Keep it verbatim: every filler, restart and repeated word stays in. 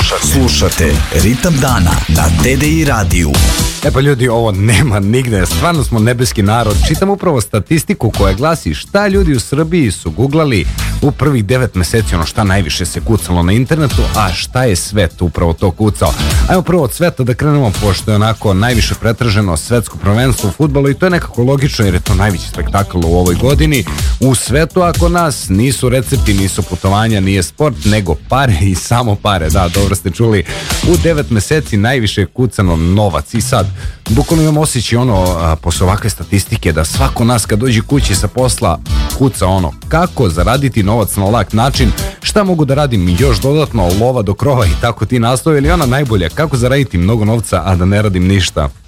Slušate, slušate Ritam dana na T D I radiju. E pa ljudi, ovo nema nigde, stvarno smo nebeski narod. Čitam upravo statistiku koja glasi šta ljudi u Srbiji su googlali u prvih devet meseci, ono šta najviše se kucalo na internetu, a šta je svet upravo to kucao. Ajmo prvo od sveta da krenemo, pošto je onako najviše pretraženo svetsko prvenstvo u fudbalu i to je nekako logično jer je to najveći spektakl u ovoj godini u svetu, ako nas nisu recepti, nisu putovanja, nije sport, nego pare i samo pare. Da, dobro ste čuli, u devet meseci najviše je kucano novac i sad bukvalno imam osjećaj ono, a, posle ovakve statistike, da svako nas kad dođe kući sa posla kuca ono, kako zaraditi novac na lak način, šta mogu da radim još dodatno, lova do krova i tako ti naslovi, ili ona najbolja, kako zaraditi mnogo novca, a da ne radim ništa.